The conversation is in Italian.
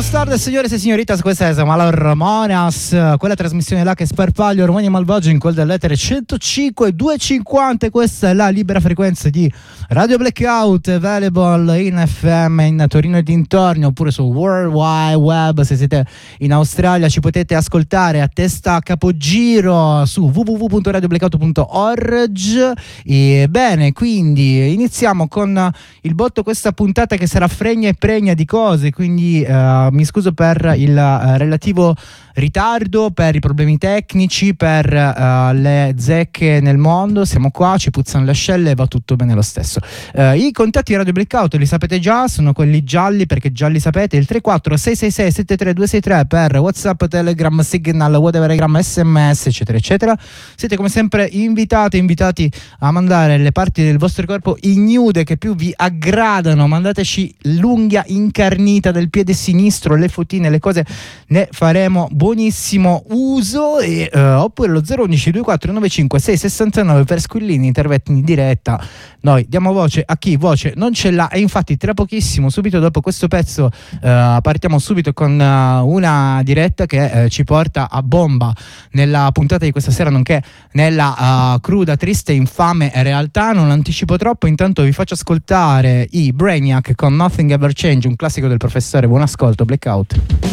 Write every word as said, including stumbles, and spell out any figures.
tardes, signores e signoritas, questa è Samala Ramonas, quella trasmissione là che sparpaglia ormai malvagio in quel dell'etere centocinque e duecentocinquanta. Questa è la libera frequenza di Radio Blackout, available in F M in Torino e dintorni, oppure su World Wide Web. Se siete in Australia ci potete ascoltare a testa a capogiro su w w w punto radio blackout punto org. E bene, quindi iniziamo con il botto questa puntata che sarà fregna e pregna di cose, quindi uh, mi scuso per il uh, relativo ritardo, per i problemi tecnici, per uh, le zecche nel mondo. Siamo qua, ci puzzano le ascelle e va tutto bene lo stesso. Uh, i contatti di Radio Blackout li sapete già, sono quelli gialli, perché già li sapete, il tre quattro sei sei sei sette tre due sei tre per WhatsApp, Telegram, Signal, whatever, S M S, eccetera eccetera. Siete come sempre invitati invitati a mandare le parti del vostro corpo ignude che più vi aggradano. Mandateci l'unghia incarnita del piede sinistro, le fotine, le cose, ne faremo buonissimo uso. E, uh, oppure lo zero uno uno due quattro nove cinque sei sei nove per squillini, interventi in diretta. Noi diamo voce a chi voce non ce l'ha, e infatti tra pochissimo, subito dopo questo pezzo, uh, partiamo subito con uh, una diretta che uh, ci porta a bomba nella puntata di questa sera, nonché nella uh, cruda, triste, infame realtà. Non anticipo troppo, intanto vi faccio ascoltare i Brainiac con Nothing Ever Change, un classico del professore. Buon ascolto, Blackout.